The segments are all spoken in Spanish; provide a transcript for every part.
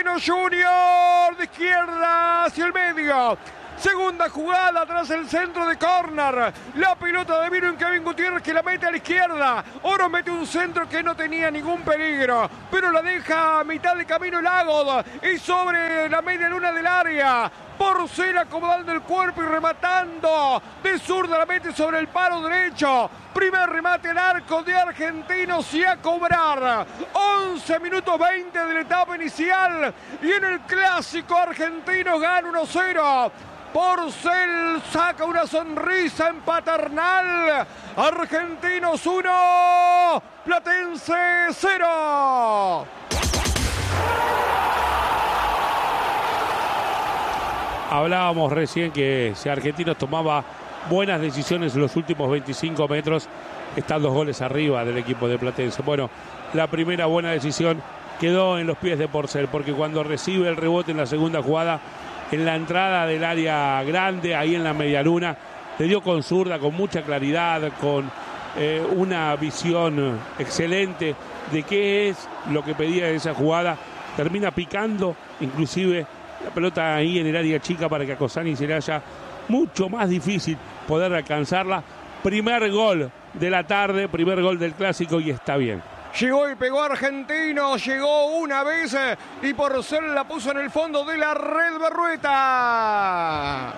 Argentino Junior, de izquierda hacia el medio. Segunda jugada tras el centro de córner. La pelota de Byron Kevin Gutiérrez que la mete a la izquierda. Oro mete un centro que no tenía ningún peligro, pero la deja a mitad de camino Lagos y sobre la media luna del área. Porcel acomodando el cuerpo y rematando de zurda, la mete sobre el palo derecho. Primer remate al arco de Argentinos y a cobrar. 11 minutos 20 de la etapa inicial. Y en el clásico Argentinos gana 1-0. Porcel saca una sonrisa en Paternal. Argentinos 1, Platense 0. Hablábamos recién que si Argentinos tomaba buenas decisiones en los últimos 25 metros, están 2 goles arriba del equipo de Platense. Bueno, la primera buena decisión quedó en los pies de Porcel, porque cuando recibe el rebote en la segunda jugada, en la entrada del área grande, ahí en la medialuna, le dio con zurda, con mucha claridad, con una visión excelente de qué es lo que pedía en esa jugada. Termina picando, inclusive la pelota ahí en el área chica para que a Cosani se le haya mucho más difícil poder alcanzarla. Primer gol de la tarde, primer gol del clásico y está bien. Llegó y pegó Argentino, llegó una vez y Porcel la puso en el fondo de la red. Berrueta.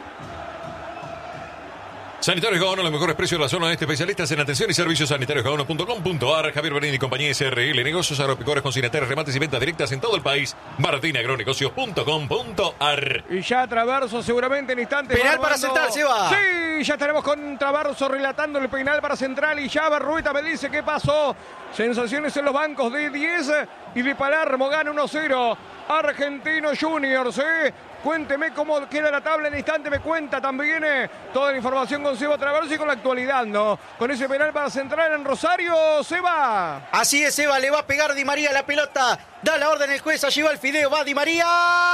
Sanitarios Gaono, los mejores precios de la zona este, especialistas en atención y servicios sanitariosgaono.com.ar. Javier Berini y compañía SRL, negocios agropecuarios con consignatarios, remates y ventas directas en todo el país. martinaagronegocios.com.ar. Y ya Traverso seguramente en instantes. Penal para Central, se va. Sí, ya estaremos con Traverso relatando el penal para Central. Y ya Berrueta me dice qué pasó. Sensaciones en los bancos de 10 y de Palermo. Gana 1-0 Argentino Juniors. Cuénteme cómo queda la tabla en instante, me cuenta también toda la información con Seba Traverso y con la actualidad, ¿no? Con ese penal para Central en Rosario, Seba. Así es, Seba, le va a pegar Di María la pelota, da la orden el juez, allí va el fideo, va Di María,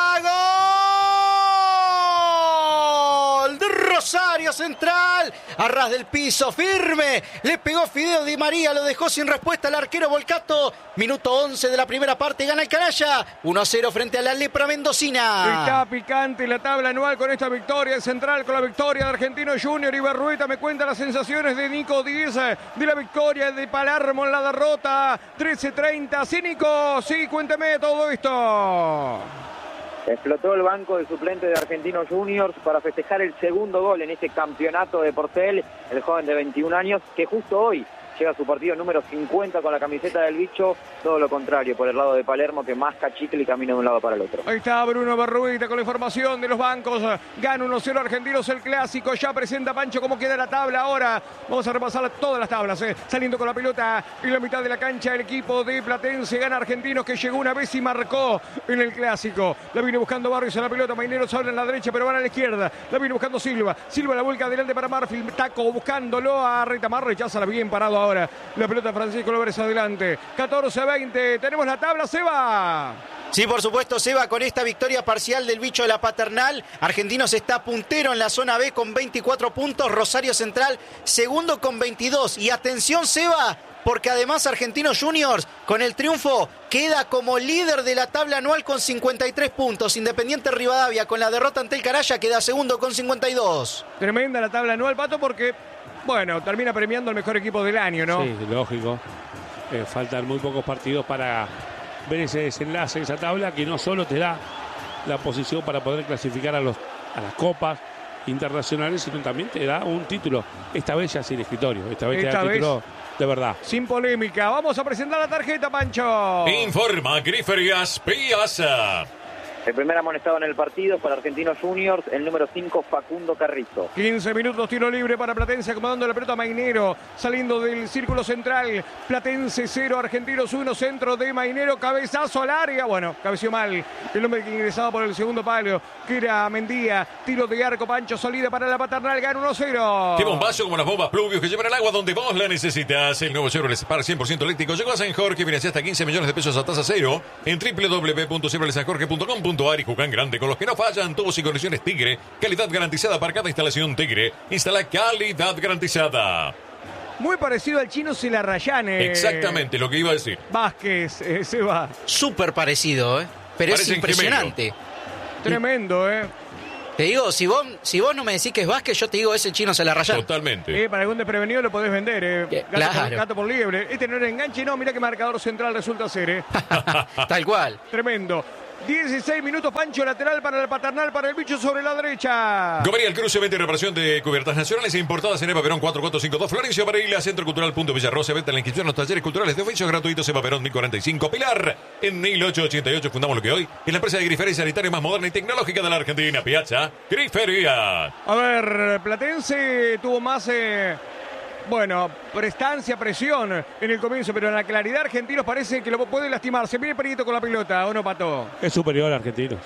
¡gol! De Rosario Central, a ras del piso, firme, le pegó Fideo Di María, lo dejó sin respuesta el arquero Volcato. Minuto 11 de la primera parte, gana el Canalla, 1-0 frente a la Lepra Mendocina. Está picante la tabla anual con esta victoria de Central, con la victoria de Argentino Junior. Y Berrueta me cuenta las sensaciones de Nico Díez, de la victoria de Palermo en la derrota, 13-30. Sí, Nico, sí, cuénteme todo esto. Explotó el banco de suplente de Argentinos Juniors para festejar el segundo gol en este campeonato de Porcel, el joven de 21 años, que justo hoy llega a su partido número 50 con la camiseta del bicho. Todo lo contrario por el lado de Palermo, que más cachicle y camina de un lado para el otro. Ahí está Bruno Berrueta con la información de los bancos. Gana 1-0 Argentinos el clásico. Ya presenta Pancho cómo queda la tabla ahora. Vamos a repasar todas las tablas. Saliendo con la pelota en la mitad de la cancha el equipo de Platense. Gana Argentinos, que llegó una vez y marcó en el clásico. La viene buscando Barrios en la pelota. Maineros habla en la derecha, pero van a la izquierda. La viene buscando Silva. Silva la vuelca adelante para Marfil. Taco buscándolo a Retamar. Rechaza la bien parado ahora. La pelota de Francisco López adelante. 14-20. Tenemos la tabla, Seba. Sí, por supuesto, Seba, con esta victoria parcial del bicho de la Paternal, Argentinos está puntero en la zona B con 24 puntos. Rosario Central segundo con 22. Y atención, Seba, porque además Argentinos Juniors, con el triunfo, queda como líder de la tabla anual con 53 puntos. Independiente Rivadavia, con la derrota ante el Canalla, queda segundo con 52. Tremenda la tabla anual, Pato, porque, bueno, termina premiando al mejor equipo del año, ¿no? Sí, lógico. Faltan muy pocos partidos para ver ese desenlace, esa tabla que no solo te da la posición para poder clasificar a las copas internacionales, sino también te da un título. Esta vez ya sin escritorio, esta vez te da título de verdad. Sin polémica. Vamos a presentar la tarjeta, Pancho. Informa Griferías Piazza. El primer amonestado en el partido para Argentinos Juniors, el número 5, Facundo Carrizo. 15 minutos, tiro libre para Platense, acomodando la pelota a Mainero, saliendo del círculo central. Platense 0, Argentinos 1, centro de Mainero, cabezazo al área. Bueno, cabeció mal el hombre que ingresaba por el segundo palo, que era Mendía. Tiro de arco, Pancho, salida para la Paternal, gana 1-0. Qué bombazo como las bombas Pluvius que llevan el agua donde vos la necesitas. El nuevo Chevrolet Spark 100% eléctrico llegó a San Jorge, financia hasta 15 millones de pesos a tasa cero en www.chevroletsanjorge.com.ar. Y juegan grande con los que no fallan, tubos y conexiones Tigre, calidad garantizada para cada instalación Tigre. Instala calidad garantizada. Muy parecido al chino Celarrayán. Exactamente lo que iba a decir. Vázquez, se va. Súper parecido, ¿eh? Pero Parece es impresionante. Tremendo, Te digo, si vos no me decís que es Vázquez, yo te digo, ese chino se la rayó. Totalmente. Para algún desprevenido lo podés vender, Claro. Gato por liebre. Este no era enganche, no, mirá qué marcador central resulta ser, Tal cual. Tremendo. 16 minutos, Pancho, lateral para el Paternal, para el bicho sobre la derecha. Gomería, el cruce, venta y reparación de cubiertas nacionales e importadas en Eva Perón 4452, Florencio Varela, Centro Cultural Villarrosa, venta en la inscripción, los talleres culturales de oficios gratuitos, Eva Perón 1045, Pilar. En 1888 fundamos lo que hoy es la empresa de grifería sanitaria más moderna y tecnológica de la Argentina, Piazza Grifería. A ver, Platense tuvo más... prestancia, presión en el comienzo, pero en la claridad Argentinos parece que lo puede lastimar. Se viene Perito con la pelota, ¿o no, Pato? Es superior a Argentinos.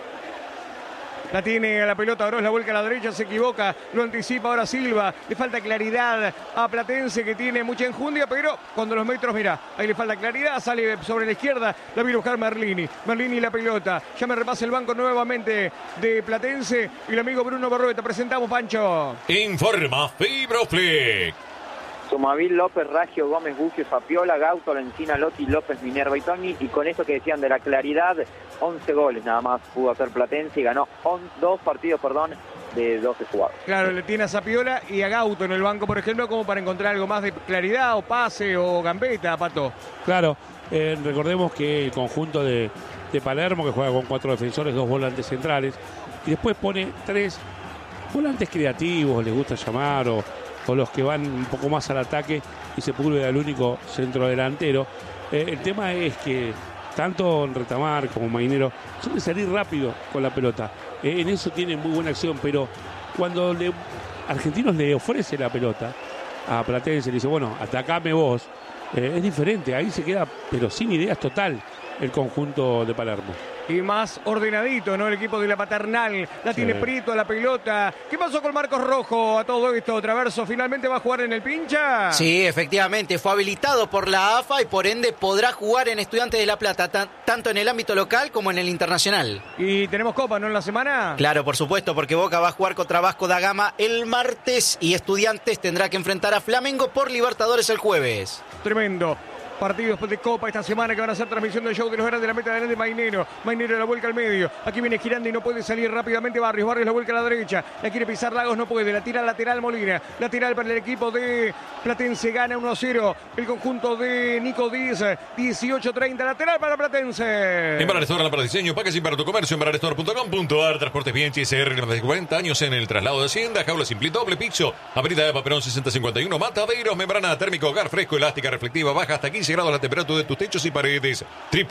La tiene a la pelota, Oroz la vuelca a la derecha, se equivoca, lo anticipa ahora Silva. Le falta claridad a Platense, que tiene mucha enjundia, pero cuando los metros, mira, ahí le falta claridad, sale sobre la izquierda, la viene a buscar Merlini. Merlini la pelota, ya me repasa el banco nuevamente de Platense y el amigo Bruno Barrueta. Presentamos, Pancho. Informa Fibroflex. Sumavil, López, Raggio, Gómez, Bucio, Fapiola, Gauto, Lencina, Lotti, López, Minerva y Toni. Y con eso que decían de la claridad, 11 goles nada más pudo hacer Platense y ganó 2 partidos de 12 jugados. Claro, le tiene a Sapiola y a Gauto en el banco, por ejemplo, como para encontrar algo más de claridad o pase o gambeta, Pato. Claro, recordemos que el conjunto de Palermo, que juega con 4 defensores, 2 volantes centrales, y después pone 3 volantes creativos, les gusta llamar, o los que van un poco más al ataque y se pulve al único centro delantero. El tema es que tanto Retamar como Mainero suelen salir rápido con la pelota. En eso tienen muy buena acción, pero cuando Argentinos le ofrece la pelota a Platense, le dice, bueno, atacame vos, es diferente. Ahí se queda, pero sin ideas total, el conjunto de Palermo. Y más ordenadito, ¿no? El equipo de la Paternal. La tiene Prieto a la pelota. ¿Qué pasó con Marcos Rojo a todo esto? Traverso finalmente va a jugar en el pincha. Sí, efectivamente. Fue habilitado por la AFA y por ende podrá jugar en Estudiantes de La Plata, tanto en el ámbito local como en el internacional. Y tenemos Copa, ¿no? En la semana. Claro, por supuesto, porque Boca va a jugar contra Vasco da Gama el martes y Estudiantes tendrá que enfrentar a Flamengo por Libertadores el jueves. Tremendo. Partidos de Copa esta semana que van a hacer transmisión del show de los grandes de la meta de Mainero. Mainero la vuelca al medio. Aquí viene girando y no puede salir rápidamente Barrios. Barrios la vuelca a la derecha. La quiere pisar Lagos, no puede. La tira lateral Molina. Lateral para el equipo de Platense. Gana 1-0 el conjunto de Nico Díaz. 18-30. Lateral para Platense. Embara Restaurant para diseño, packaging para tu comercio. Embararrestaurant.com.ar. Transportes bien CR. Más de 40 años en el traslado de Hacienda. Jaula simple doble piso. Avenida de Paperón 6051. Mataderos. Membrana térmico. Hogar fresco. Elástica reflectiva. Baja hasta 15 grados la temperatura de tus techos y paredes.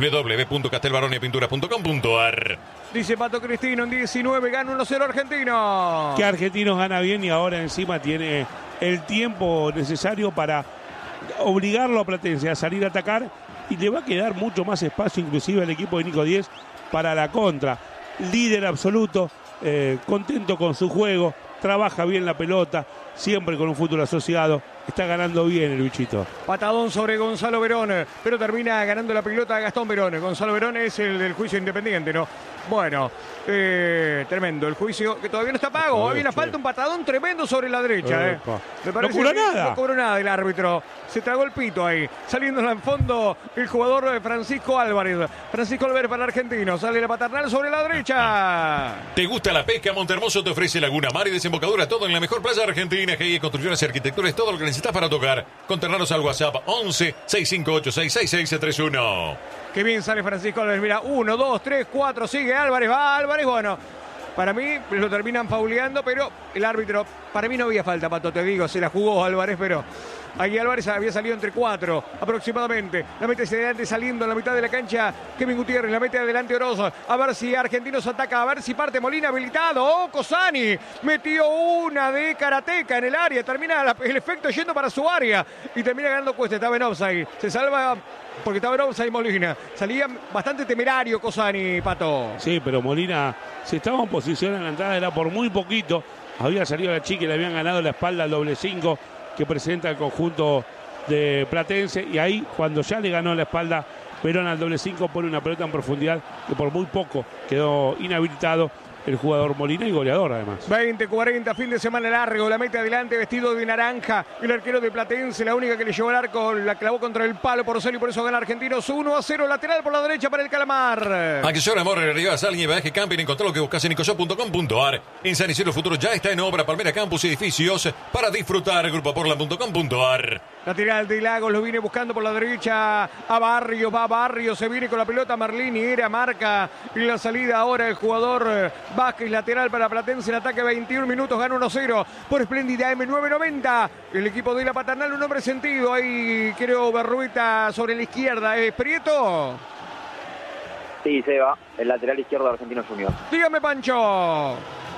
www.castelbaroniapinturas.com.ar. Dice Pato Cristino, en 19 gana 1-0 Argentino. Que Argentinos gana bien y ahora encima tiene el tiempo necesario para obligarlo a Platense a salir a atacar y le va a quedar mucho más espacio inclusive al equipo de Nico Díez para la contra. Líder absoluto, contento con su juego, trabaja bien la pelota, siempre con un fútbol asociado. Está ganando bien el bichito. Patadón sobre Gonzalo Verón, pero termina ganando la pelota a Gastón Verón. Gonzalo Verón es el del juicio independiente, ¿no? Bueno, tremendo. El juicio que todavía no está pago. Había una falta, un patadón tremendo sobre la derecha. Me parece no cobró que nada. No cobró nada el árbitro. Se tragó el pito ahí. Saliendo en fondo el jugador Francisco Álvarez. Francisco Álvarez para el argentino. Sale la Paternal sobre la derecha. ¿Te gusta la pesca? Montehermoso te ofrece Laguna, Mar y Desembocadura. Todo en la mejor playa argentina. GI Construcciones y Arquitectura es todo lo que necesitas para tocar. Conternanos al WhatsApp 11 6586 6631. Qué bien sale Francisco Álvarez. Mira, 1, 2, 3, 4. Sigue Álvarez. Va Álvarez. Bueno, para mí lo terminan fauleando, pero el árbitro, para mí no había falta, Pato, te digo. Se la jugó Álvarez, pero ahí Álvarez había salido entre 4 aproximadamente. La mete hacia adelante saliendo en la mitad de la cancha. Kevin Gutiérrez, la mete adelante Oroz. A ver si Argentinos ataca, a ver si parte Molina habilitado. ¡Oh, Cosani! Metió una de karateca en el área. Termina el efecto yendo para su área. Y termina ganando Cuesta. Estaba en offside. Se salva porque estaba en offside Molina. Salía bastante temerario Cosani, Pato. Sí, pero Molina, si estaba en posición en la entrada, era por muy poquito. Había salido la chica y le habían ganado la espalda al doble 5 que presenta el conjunto de Platense. Y ahí, cuando ya le ganó la espalda Verón al doble 5, pone una pelota en profundidad que por muy poco quedó inhabilitado el jugador Molina y goleador además. 20-40, fin de semana largo, la mete adelante vestido de naranja, el arquero de Platense, la única que le llevó al arco, la clavó contra el palo Porcel y por eso gana Argentinos 1-0, lateral por la derecha para el Calamar. Acción Amor, Rivas, Alguien, Viaje Camping, encontrá lo que buscas en nicoshop.com.ar. En San Isidro Futuro ya está en obra Palmera Campus Edificios para disfrutar, grupoportland.com.ar. Lateral de Lagos, lo viene buscando por la derecha a Barrios, va Barrios, se viene con la pelota Marlini, era marca y la salida ahora el jugador Vázquez, lateral para Platense, en ataque 21 minutos, gana 1-0 por Espléndida M990, el equipo de la Paternal, un hombre sentido, ahí creo Berrueta sobre la izquierda, ¿es Prieto? Sí, Seba, el lateral izquierdo de Argentinos Juniors. Dígame, Pancho.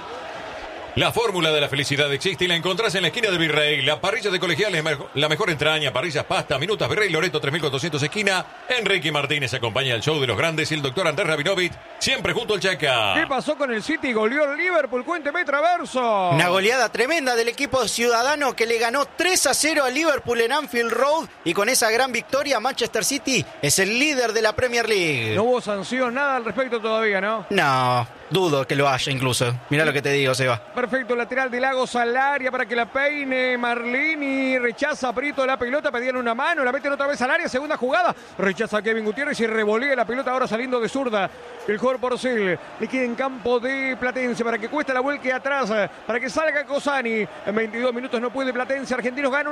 La fórmula de la felicidad existe y la encontrás en la esquina de Virrey. La parrilla de Colegiales, la mejor entraña, parrillas, pasta, minutas, Virrey, Loreto, 3400 esquina. Enrique Martínez acompaña al show de los grandes y el doctor Andrés Rabinovich, siempre junto al Chaca. ¿Qué pasó con el City? Goleó el Liverpool, cuénteme, Traverso. Una goleada tremenda del equipo ciudadano que le ganó 3-0 al Liverpool en Anfield Road y con esa gran victoria Manchester City es el líder de la Premier League. No hubo sanción, nada al respecto todavía, ¿no? No, dudo que lo haya incluso. Mirá lo que te digo, Seba. Perfecto, lateral de Lagos al área para que la peine Marlini, rechaza a Prieto la pelota, pedían una mano, la meten otra vez al área, segunda jugada, rechaza a Kevin Gutiérrez y revolea la pelota ahora saliendo de zurda. El jugador Porcel le queda en campo de Platense para que cuesta la vuelque atrás, para que salga Cosani. En 22 minutos no puede Platense, Argentinos gana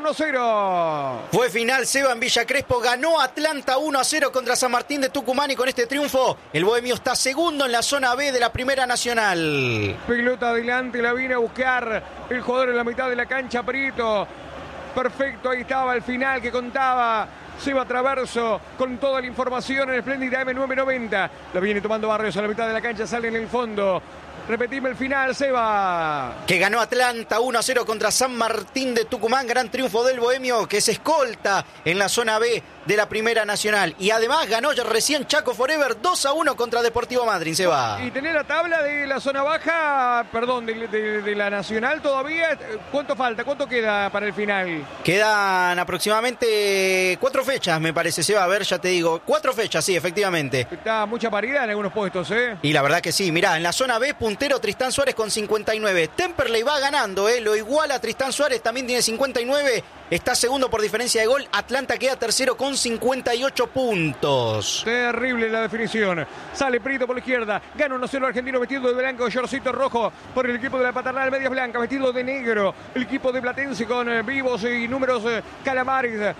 1-0. Fue final, Seba, en Villa Crespo, ganó Atlanta 1-0 contra San Martín de Tucumán y con este triunfo el Bohemio está segundo en la zona B de la Primera Nacional. Pelota adelante, la viene a buscar el jugador en la mitad de la cancha, Prieto. Perfecto, ahí estaba el final que contaba Seba Traverso con toda la información en Espléndida M990. La viene tomando Barrios a la mitad de la cancha, sale en el fondo. Repetime el final, Seba. Que ganó Atlanta 1-0 contra San Martín de Tucumán. Gran triunfo del Bohemio que se escolta en la zona B de la Primera Nacional. Y además ganó recién Chaco Forever 2-1 contra Deportivo Madryn, Seba. Y tenés la tabla de la zona baja, perdón, de la Nacional todavía. ¿Cuánto falta? ¿Cuánto queda para el final? Quedan aproximadamente 4 fechas, me parece, Seba. A ver, ya te digo. 4 fechas, sí, efectivamente. Está mucha paridad en algunos puestos, ¿eh? Y la verdad que sí. Mirá, en la zona B, puntero Tristán Suárez con 59. Temperley va ganando, lo iguala a Tristán Suárez, también tiene 59. Está segundo por diferencia de gol. Atlanta queda tercero con 58 puntos. Terrible la definición. Sale Prieto por la izquierda. Gana 1-0 Argentino vestido de blanco, shortcito rojo por el equipo de la Paternal, medias blancas, vestido de negro. El equipo de Platense con vivos y números Calamares.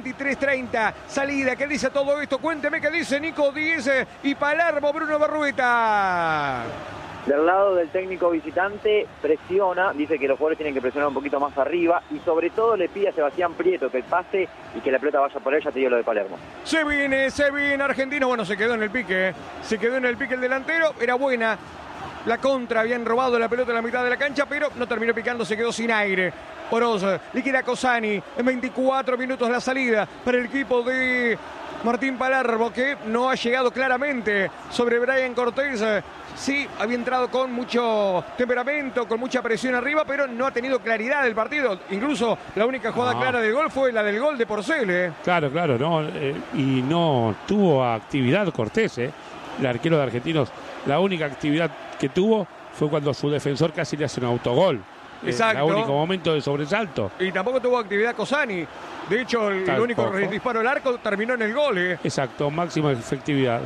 23-30. Salida. ¿Qué dice todo esto? Cuénteme qué dice Nico Díez y Palermo, Bruno Berrueta. Del lado del técnico visitante presiona, dice que los jugadores tienen que presionar un poquito más arriba y sobre todo le pide a Sebastián Prieto que pase y que la pelota vaya por él, ya te digo lo de Palermo. Se viene Argentino, bueno, se quedó en el pique, se quedó en el pique el delantero, era buena la contra, habían robado la pelota en la mitad de la cancha, pero no terminó picando, se quedó sin aire. Oroz, liquida Cosani, en 24 minutos la salida para el equipo de Martín Palermo, que no ha llegado claramente sobre Brian Cortés. Sí, había entrado con mucho temperamento, con mucha presión arriba, pero no ha tenido claridad del partido. Incluso la única jugada clara del gol fue la del gol de Porcel. Claro, no, y no tuvo actividad Cortés, el arquero de Argentinos. La única actividad que tuvo fue cuando su defensor casi le hace un autogol. Exacto. El único momento de sobresalto. Y tampoco tuvo actividad Cosani. De hecho, el único disparo al arco terminó en el gol. Exacto, máxima efectividad.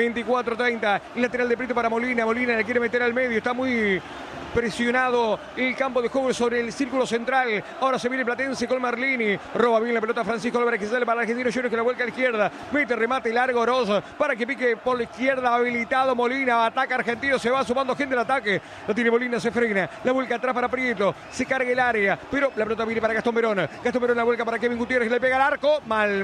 24-30. Lateral de Prieto para Molina. Molina le quiere meter al medio. Está muy presionado el campo de juego sobre el círculo central. Ahora se viene Platense con Marlini. Roba bien la pelota Francisco Álvarez que sale para Argentino Juniors que la vuelca a la izquierda. Mete remate largo Oroz para que pique por la izquierda. Habilitado Molina. Ataca Argentino. Se va sumando gente al ataque. La tiene Molina. Se frena. La vuelca atrás para Prieto. Se carga el área. Pero la pelota viene para Gastón Verón. Gastón Verón la vuelca para Kevin Gutiérrez. Le pega al arco. Mal.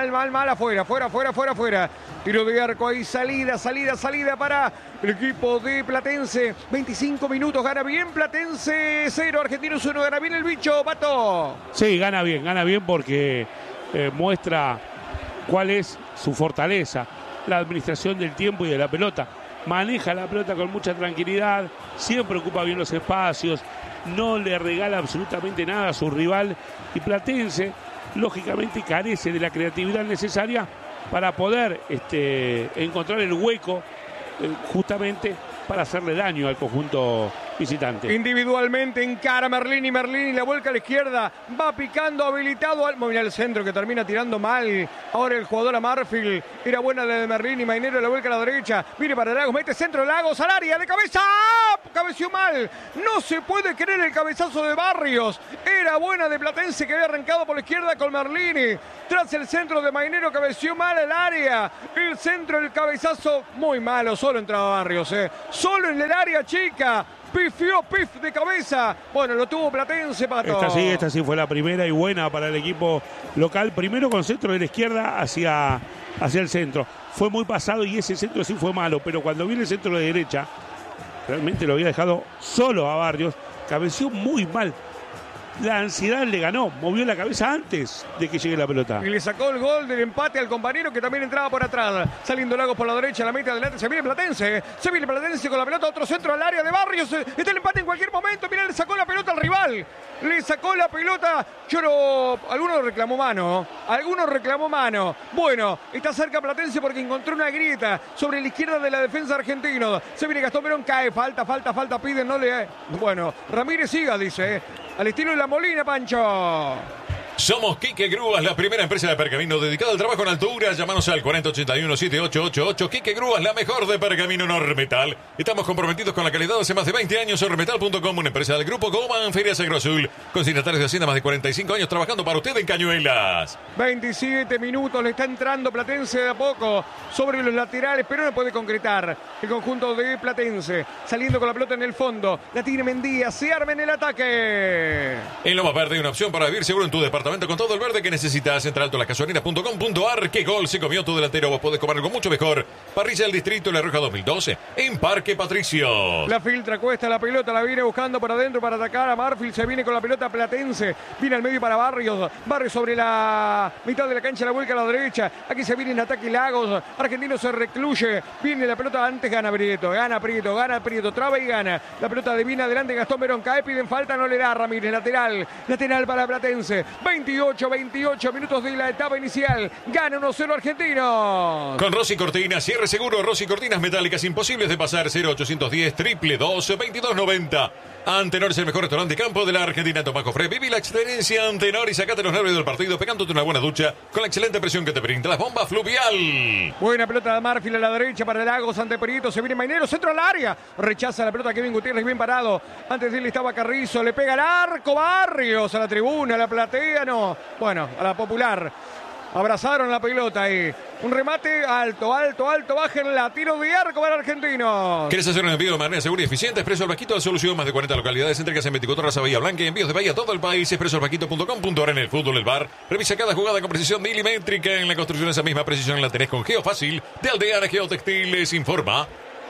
Afuera. Tiro de arco ahí. Salida para el equipo de Platense. 25 minutos. Gana bien Platense 0, Argentinos 1, gana bien el bicho, Pato. Sí, gana bien porque muestra cuál es su fortaleza, la administración del tiempo y de la pelota. Maneja la pelota con mucha tranquilidad, siempre ocupa bien los espacios, no le regala absolutamente nada a su rival y Platense, lógicamente, carece de la creatividad necesaria para poder encontrar el hueco justamente para hacerle daño al conjunto visitante. Individualmente encara Merlini la vuelca a la izquierda, va picando, habilitado al móvil al centro que termina tirando mal. Ahora el jugador a Marfield, era buena la de Merlini, Mainero la vuelca a la derecha, viene para Lagos, mete centro Lagos al área de cabeza, cabeció mal, no se puede creer el cabezazo de Barrios, era buena de Platense que había arrancado por la izquierda con Merlini, tras el centro de Mainero cabeció mal al área, el centro, el cabezazo muy malo, solo entraba Barrios, solo en el área chica. Pifió, de cabeza. Bueno, lo tuvo Platense, Pato. Esta sí fue la primera y buena para el equipo local. Primero con centro de la izquierda hacia el centro. Fue muy pasado y ese centro sí fue malo. Pero cuando viene el centro de derecha, realmente lo había dejado solo a Barrios. Cabeció muy mal. La ansiedad le ganó, movió la cabeza antes de que llegue la pelota. Y le sacó el gol del empate al compañero que también entraba por atrás. Saliendo Lagos por la derecha, la mete adelante, se viene Platense con la pelota, otro centro al área de Barrios. Está el empate en cualquier momento, mira, le sacó la pelota al rival. Le sacó la pelota, alguno reclamó mano. Bueno, está cerca Platense porque encontró una grieta sobre la izquierda de la defensa argentina. Se viene Gastón Verón, cae, falta, pide, no le... Bueno, Ramírez siga, dice, al estilo de la Molina, Pancho. Somos Quique Grúas, la primera empresa de pergamino dedicada al trabajo en altura. Llámanos al 4081-7888. Quique Grúas, la mejor de pergamino Normetal. Estamos comprometidos con la calidad hace más de 20 años. Normetal.com, una empresa del grupo Coman, Ferias Agroazul. Consignatarios de Hacienda, más de 45 años trabajando para usted en Cañuelas. 27 minutos, le está entrando Platense de a poco sobre los laterales, pero no puede concretar el conjunto de Platense. Saliendo con la pelota en el fondo. La tiene Mendía, se arma en el ataque. En Loma Verde hay una opción para vivir seguro en tu departamento con todo el verde que necesitas. Entra altolasgasolinera.com.ar. ¿Qué gol se comió tu delantero? Vos podés comer algo mucho mejor. Parrilla del Distrito La Roja 2012 en Parque Patricio. La filtra, cuesta la pelota, la viene buscando por adentro para atacar a Marfield. Se viene con la pelota Platense. Viene al medio para Barrios. Barrios sobre la mitad de la cancha, la vuelca a la derecha. Aquí se viene en ataque Lagos. Argentino se recluye. Viene la pelota antes, gana Prieto, traba y gana. La pelota viene adelante Gastón Verón. Cae, piden falta, no le da Ramírez. Lateral para Platense. 28 minutos de la etapa inicial. Gana 1-0 Argentinos. Con Rossi Cortinas, cierre seguro, Rossi Cortinas metálicas imposibles de pasar. 0810 222 2290. Antenor es el mejor restaurante de campo de la Argentina. Tomás Cofré, viví la experiencia Antenor y sacate los nervios del partido pegándote una buena ducha con la excelente presión que te brinda la bomba fluvial. Buena pelota de Marfield a la derecha para Lagos ante Perito. Se viene Mainero, centro al área. Rechaza la pelota Kevin Gutiérrez, bien parado. Antes de él estaba Carrizo, le pega al arco. Barrios a la tribuna, a la platea, no. Bueno, a la popular. Abrazaron la pelota ahí. Un remate alto. Bájenla. Tiro de arco para Argentinos. ¿Quieres hacer un envío de manera segura y eficiente? Expreso al Vaquito de Solución. Más de 40 localidades. Entregas en 24 horas a Bahía Blanca y envíos de Bahía a todo el país. Expresoalvaquito.com.ar. En el fútbol, el bar. Revisa cada jugada con precisión milimétrica. En la construcción, esa misma precisión la tenés con Geofácil. De Aldeana Geotextiles. Informa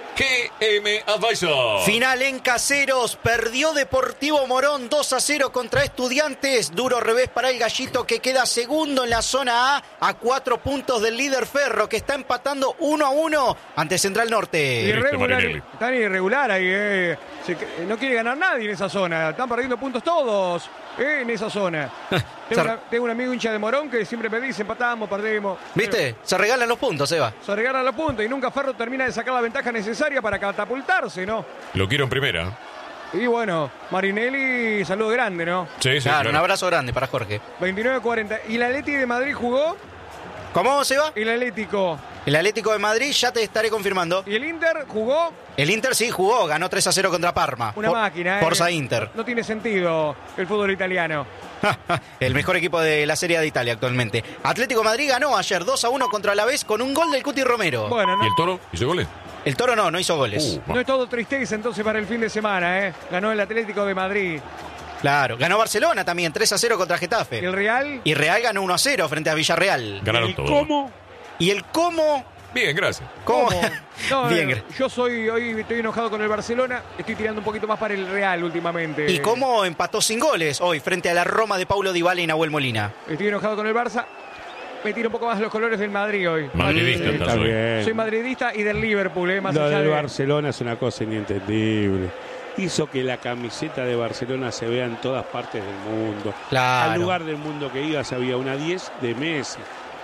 GM Advisor. Final en Caseros, perdió Deportivo Morón 2-0 contra Estudiantes. Duro revés para el Gallito que queda segundo en la zona A 4 puntos del líder Ferro que está empatando 1-1 ante Central Norte. Están irregular ahí. No quiere ganar nadie en esa zona. Están perdiendo puntos todos en esa zona. Tengo un amigo hincha de Morón que siempre me dice empatamos, perdemos. ¿Viste? Se regalan los puntos, Eva. Se regalan los puntos y nunca Ferro termina de sacar la ventaja necesaria para catapultarse, ¿no? Lo quiero en primera. Y bueno, Marinelli, saludo grande, ¿no? Sí, claro. Un abrazo grande para Jorge. 29-40. ¿Y el Atlético de Madrid jugó? ¿Cómo se va? El Atlético. El Atlético de Madrid, ya te estaré confirmando. ¿Y el Inter jugó? El Inter sí jugó, ganó 3-0 contra Parma. Una máquina, Forza Inter. No tiene sentido el fútbol italiano. El mejor equipo de la Serie A de Italia actualmente. Atlético de Madrid ganó ayer 2-1 contra Alavés con un gol del Cuti Romero. Bueno, ¿no? ¿Y el Toro hizo goles? El Toro no hizo goles. No es todo tristeza entonces para el fin de semana, Ganó el Atlético de Madrid. Claro, ganó Barcelona también, 3-0 contra Getafe. ¿Y el Real? Y Real ganó 1-0 frente a Villarreal. Ganaron todos. ¿Cómo? ¿Y el cómo? Bien, gracias. ¿Cómo? No, bien. Hoy estoy enojado con el Barcelona, estoy tirando un poquito más para el Real últimamente. ¿Y cómo empató sin goles hoy frente a la Roma de Paulo Dybala y Nahuel Molina? Estoy enojado con el Barça. Me tiro un poco más los colores del Madrid hoy. Madridista, Está bien. Soy madridista y del Liverpool, más Lo allá del de Barcelona es una cosa inentendible. Hizo que la camiseta de Barcelona se vea en todas partes del mundo. Claro. Al lugar del mundo que ibas había una 10 de Messi.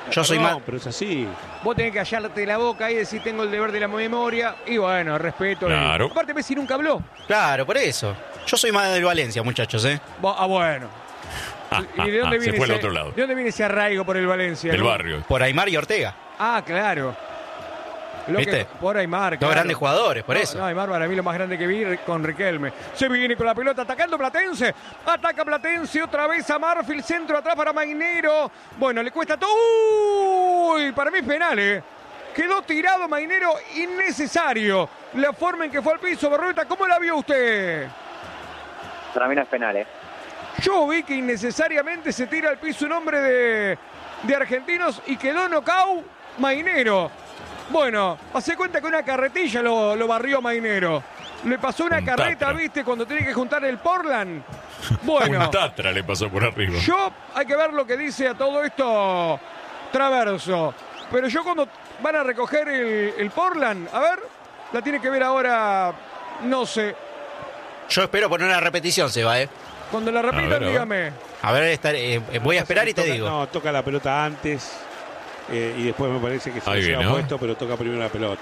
Yo soy No, más... pero es así. Vos tenés que hallarte la boca y decir tengo el deber de la memoria. Y bueno, respeto. Claro. Aparte Messi nunca habló. Claro, por eso. Yo soy más del Valencia, muchachos, ¿eh? Bueno. ¿Y de dónde se viene fue al ese, otro lado. ¿de dónde viene ese arraigo por el Valencia? Del no? barrio. Por Aymar y Ortega. Ah, claro. ¿Viste? Por Aymar, Dos claro. grandes jugadores, por eso. No, Aymar para mí lo más grande que vi con Riquelme. Se viene con la pelota atacando Platense. Ataca Platense otra vez a Marfil. Centro atrás para Mainero. Bueno, le cuesta todo. Uy, para mí es penal, ¿eh? Quedó tirado Mainero, innecesario. La forma en que fue al piso, Berrueta, ¿cómo la vio usted? Para mí no es penal, ¿eh? Yo vi que innecesariamente se tira al piso un hombre de Argentinos y quedó nocaut Mainero. Bueno, hace cuenta que una carretilla lo barrió Mainero. Le pasó una Un carreta, Tatra. ¿viste? Cuando tiene que juntar el Portland. Bueno, Un Tatra le pasó por arriba. yo hay que ver lo que dice a todo esto Traverso. Pero yo cuando van a recoger el Portland, a ver, la tiene que ver ahora, no sé. Yo espero poner una repetición, Seba, ¿eh? Cuando la A repitan, ver. dígame. A ver, voy a esperar y te Toca- digo. No, toca la pelota antes y después me parece que se Ahí lo lleva viene, ¿no? puesto, pero toca primero la pelota.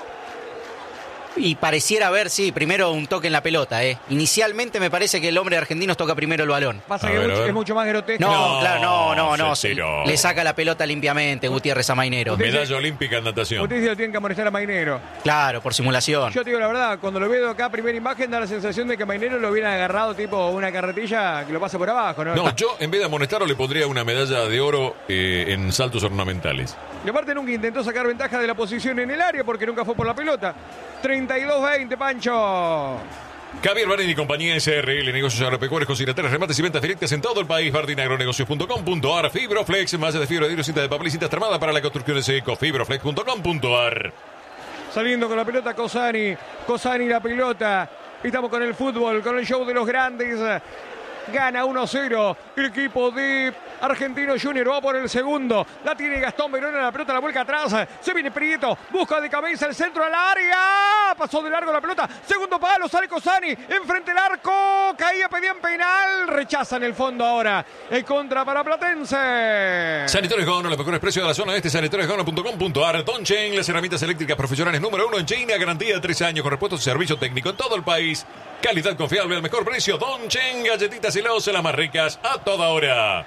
Y pareciera haber, sí, primero un toque en la pelota, ¿eh? Inicialmente me parece que el hombre de Argentinos toca primero el balón. Pasa A que ver, a ver. es mucho más grotesco. No, No, claro, no. se tiró. Le saca la pelota limpiamente Gutiérrez a Mainero. Medalla olímpica en natación. Ustedes lo tienen que amonestar a Mainero. Claro, por simulación. Yo te digo la verdad, cuando lo veo acá, primera imagen, da la sensación de que Mainero lo hubiera agarrado tipo una carretilla que lo pasa por abajo, ¿no? No, yo en vez de amonestarlo le pondría una medalla de oro en saltos ornamentales. Y aparte nunca intentó sacar ventaja de la posición en el área porque nunca fue por la pelota. 32-20, Pancho. Javier Barini y compañía SRL, negocios agropecuarios, consignatorios, remates y ventas directas en todo el país. Bardinagronegocios.com.ar. Fibroflex, malla de fibra de vidrio, cinta de papel y cinta armada para la construcción de seco. Fibroflex.com.ar. Saliendo con la pelota Cosani. Cosani la pelota. Estamos con el fútbol, con el show de los grandes. Gana 1-0 el equipo de Argentino Junior. Va por el segundo. La tiene Gastón Verón en la pelota, la vuelca atrás. Se viene Prieto. Busca de cabeza el centro al área. Pasó de largo la pelota. Segundo palo. Sale Cosani. Enfrente el arco. Caía, pedían penal. Rechazan el fondo ahora. El contra para Platense. Sanitarios Gono, los mejores precios de la zona este. Sanitariosgono.com.ar. Donchen, las herramientas eléctricas profesionales número 1 en China. Garantía de 3 años con repuestos y servicio técnico en todo el país. Calidad confiable al mejor precio. Donchen, galletitas y las más ricas a toda hora.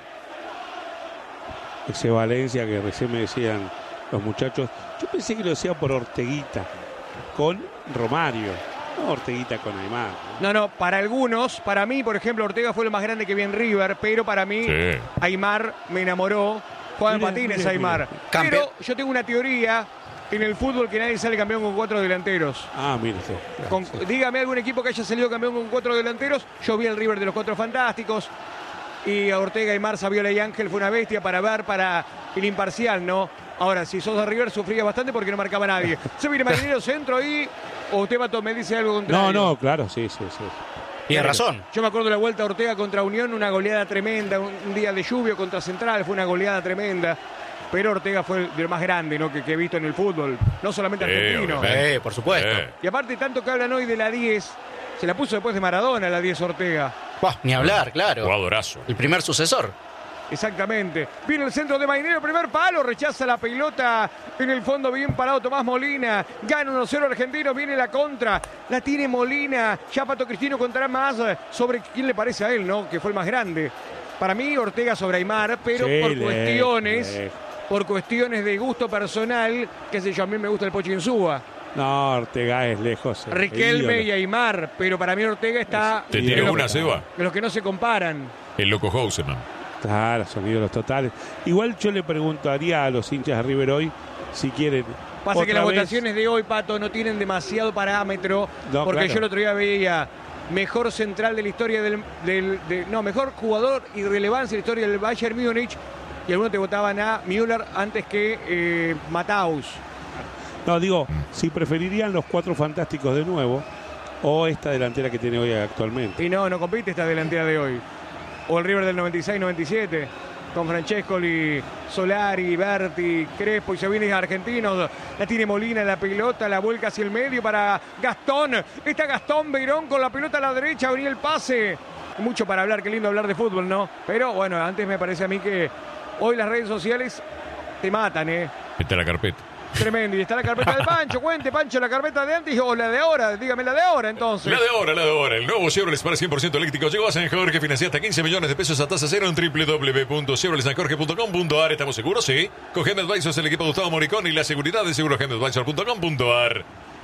Ese Valencia que recién me decían los muchachos, yo pensé que lo decía por Orteguita con Romario, no Orteguita con Aymar, ¿no? No, para algunos, para mí, por ejemplo, Ortega fue lo más grande que vi en River, pero para mí, Sí. Aymar me enamoró. Juega en Mira, patines, mira, Aymar. mira. Campeón. Pero yo tengo una teoría en el fútbol que nadie sale campeón con 4 delanteros. Ah, mire usted. Con- Sí. dígame algún equipo que haya salido campeón con 4 delanteros. Yo vi el River de los 4 fantásticos. Y a Ortega, Aymar, Saviola y Ángel fue una bestia para ver, para el imparcial, ¿no? Ahora, si sos de River, sufría bastante porque no marcaba nadie. Se viene Marinero centro y... O usted, Pato, me dice algo contrario. No, claro, sí. Tiene razón. Yo me acuerdo de la vuelta a Ortega contra Unión, una goleada tremenda, un día de lluvia contra Central, fue una goleada tremenda. Pero Ortega fue el de lo más grande, ¿no? que he visto en el fútbol, no solamente argentino. obviamente. Por supuesto. Y aparte, tanto que hablan hoy de la 10, se la puso después de Maradona, la 10 Ortega. Buah, ni hablar, claro. Jugadorazo. El primer sucesor. Exactamente. Viene el centro de Mainero, primer palo, rechaza la pelota. En el fondo bien parado Tomás Molina. Gana 1-0 Argentino, viene la contra. La tiene Molina. Ya Pato Cristino contará más sobre quién le parece a él, ¿no? Que fue el más grande. Para mí Ortega sobre Aymar, pero Sí, por lejos. por cuestiones de gusto personal, qué sé yo, a mí me gusta el Pocho Insúa. No, Ortega es lejos. Riquelme y ídolo. Aymar, pero para mí Ortega está ¿Te Sí, tiró lo una, que- Seba? de los que no se comparan. El loco Houseman. Claro, son ídolos totales. Igual yo le preguntaría a los hinchas de River hoy si quieren. Pasa que otra las vez- votaciones de hoy, Pato, no tienen demasiado parámetro, No, porque claro. yo el otro día veía mejor central de la historia mejor jugador y relevancia de la historia del Bayern Múnich, y algunos te votaban a Müller antes que Matthaus. No, digo, si preferirían los 4 fantásticos de nuevo o esta delantera que tiene hoy actualmente. Y no compite esta delantera de hoy. O el River del 96-97, con Francescoli, Solari, Berti, Crespo y se viene argentinos. La tiene Molina, la pelota, la vuelca hacia el medio para Gastón. Está Gastón Beirón con la pelota a la derecha, venía el pase. Mucho para hablar, qué lindo hablar de fútbol, ¿no? Pero bueno, antes me parece a mí que hoy las redes sociales te matan, Está la carpeta. Tremendo. Y está la carpeta del Pancho. Cuente, Pancho, la carpeta de antes o la de ahora. Dígame la de ahora, entonces. La de ahora. El nuevo Chevrolet Spark 100% eléctrico llegó a San Jorge. Financia hasta 15 millones de pesos a tasa cero en www.chevroletsanjorge.com.ar. ¿Estamos seguros? Sí. Con Gem Advisors, el equipo de Gustavo Moricón y la seguridad de segurogemadvisors.com.ar.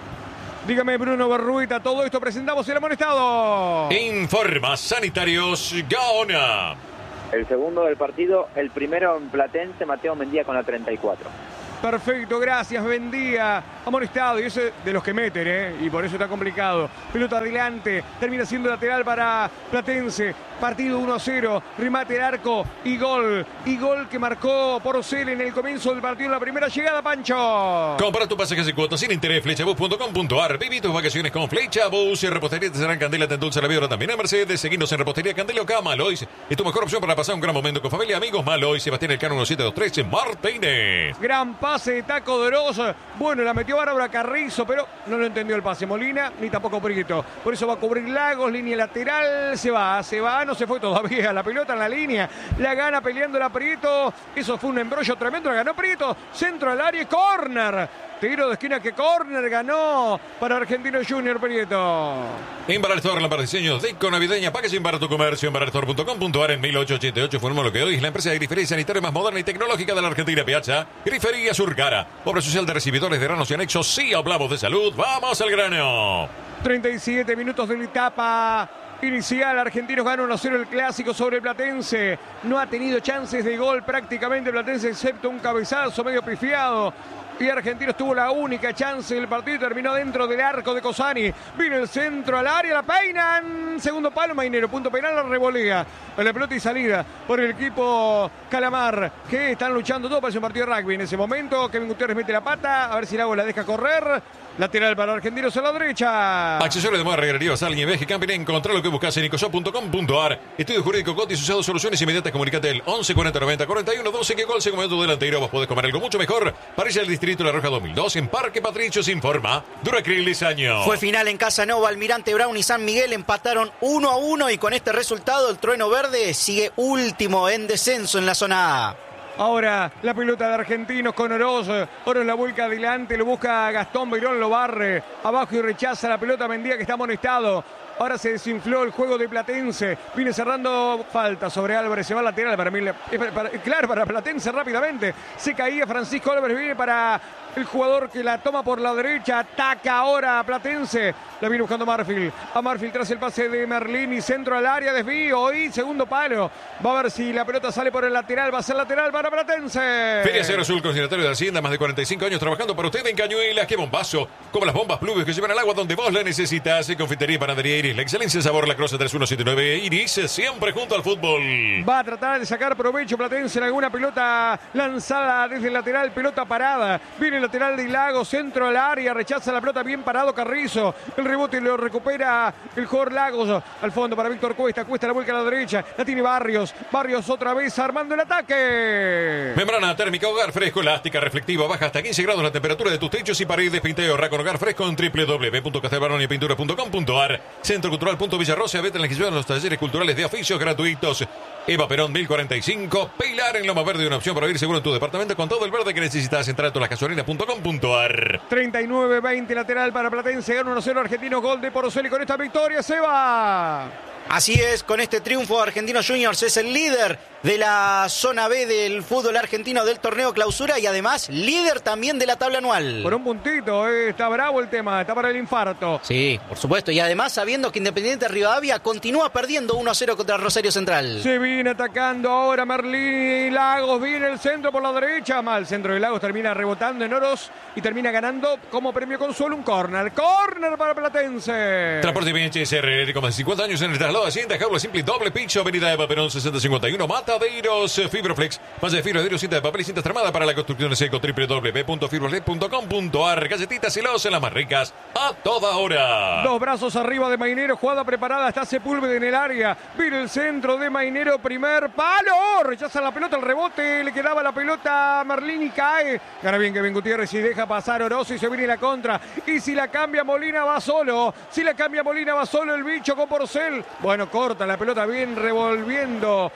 Dígame, Bruno Berruita, todo esto presentamos el amonestado. Informa Sanitarios Gaona. El segundo del partido, el primero en Platense, Mateo Mendía con la 34. Perfecto, gracias, Bendía. Amonestado, y ese de los que meten, y por eso está complicado. Pelota adelante, termina siendo lateral para Platense. Partido 1-0, remate de arco y gol. Y gol que marcó Porcel en el comienzo del partido en la primera llegada, Pancho. Compra tu pasaje y cuotas sin interés, flechabus.com.ar. Viví tus vacaciones con Flechabus. Repostería te serán Candela, te endulza la vida también en Mercedes. Seguinos en Repostería Candela Ocá, Malois. Es tu mejor opción para pasar un gran momento con familia, amigos. Malois, Sebastián Elcano 1723, Martínez. Gran pase de Taco de Oroz. Bueno, la metió Bárbara Carrizo, pero no lo entendió el pase Molina, ni tampoco Prieto. Por eso va a cubrir Lagos, línea lateral. Se va, no se fue todavía. La pelota en la línea. La gana peleando la Prieto. Eso fue un embrollo tremendo. La ganó Prieto. Centro al área y córner. Tiro de esquina que córner ganó para Argentino Junior Prieto. Embarazador, lámpara de diseño deco navideña, packaging para tu comercio, embarazador.com.ar. En 1888 formó lo que hoy es la empresa de grifería sanitaria más moderna y tecnológica de la Argentina, Piazza. Grifería Surcara, obra social de recibidores de granos y anexos. Sí, hablamos de salud, vamos al grano. 37 minutos de la etapa inicial. Argentinos gana 1-0 el clásico sobre el Platense. No ha tenido chances de gol prácticamente Platense, excepto un cabezazo medio pifiado. Y Argentinos tuvo la única chance del partido y terminó dentro del arco de Cosani. Vino el centro al área, la peinan. Segundo palo, Mainero. Punto penal, la revolea. La pelota y salida por el equipo Calamar, que están luchando todo. Parece un partido de rugby en ese momento. Kevin Gutiérrez mete la pata. A ver si Lago la deja correr. Lateral para Argentinos a la derecha. Accesorios de moda, reguería, alguien viaje, camping. Encontrá lo que buscas en icosop.com.ar. Estudio jurídico Coti, asociados, soluciones inmediatas. Comunicate el 11 40 90 41 12. Que gol se come tu delantero. Vos podés comer algo mucho mejor. Parece el distrito La Roja 2002 en Parque Patricios. Informa Duracril Diseño. Fue final en Casanova. Almirante Brown y San Miguel empataron 1-1 y con este resultado el Trueno Verde sigue último en descenso en la zona A. Ahora la pelota de Argentinos con Oroz. Oroz la vuelca adelante, lo busca Gastón Beirón, lo barre abajo y rechaza la pelota Mendía, que está amonestado. Ahora se desinfló el juego de Platense. Viene cerrando, falta sobre Álvarez. Se va lateral para mí. Claro, para Platense rápidamente. Se caía Francisco Álvarez. Viene para el jugador que la toma por la derecha. Ataca ahora a Platense. La viene buscando Marfield. A Marfield tras el pase de Merlini. Centro al área. Desvío y segundo palo. Va a ver si la pelota sale por el lateral. Va a ser lateral para Platense. Feria Cero Azul, consignatario de Hacienda. Más de 45 años trabajando para usted en Cañuelas. ¡Qué bombazo! Como las bombas Pluvios que llevan al agua donde vos la necesitas. Confitería y panadería Iris. La excelencia de sabor, la Croce 3179. Iris, siempre junto al fútbol. Va a tratar de sacar provecho Platense en alguna pelota lanzada desde el lateral. Pelota parada. Viene el lateral de Lagos. Centro al área. Rechaza la pelota. Bien parado Carrizo. El rebote lo recupera el jugador Lagos. Al fondo para Víctor Cuesta. Cuesta la vuelca a la derecha. La tiene Barrios. Barrios otra vez armando el ataque. Membrana térmica Hogar Fresco. Elástica reflectiva. Baja hasta 15 grados la temperatura de tus techos y paredes. Pinteo Racon Hogar Fresco en www.castelbaroniapintura.com.ar. Centro Cultural Villarrosa. Vete en la inscripción a los talleres culturales de oficios gratuitos. Eva Perón 1045. Pilar en Loma Verde, una opción para vivir seguro en tu departamento con todo el verde que necesitas. Entrar a tolasgasolinas.com.ar. 39-20 lateral para Platense. Gana 1-0 Argentinos. Gol de Porcel y con esta victoria se va. Así es, con este triunfo Argentinos Juniors es el líder de la zona B del fútbol argentino del torneo clausura y además líder también de la tabla anual. Por un puntito, está bravo el tema, está para el infarto. Sí, por supuesto, y además sabiendo que Independiente Rivadavia continúa perdiendo 1-0 contra Rosario Central. Se viene atacando ahora Merlini Lagos, viene el centro por la derecha, mal centro de Lagos, termina rebotando en Oros y termina ganando como premio consuelo un córner. Córner para Platense. Transporte BHSR, como 50 años en el traslado de Hacienda, jaula simple doble picho, avenida Eva Perón 6051, Mataderos, Fibroflex, más de fibra de cinta de papel y cinta tramada para la construcción de seco, www.fibroflex.com.ar. Galletitas y los en las más ricas a toda hora. Dos brazos arriba de Mainero, jugada preparada, está Sepúlveda en el área, viene el centro de Mainero, primer palo, rechaza la pelota, el rebote, le quedaba la pelota a Merlini, cae, gana bien Kevin Gutiérrez y deja pasar Orozo y se viene la contra, y si la cambia Molina va solo, si la cambia Molina va solo el bicho con Porcel, Bueno, corta la pelota bien revolviendo.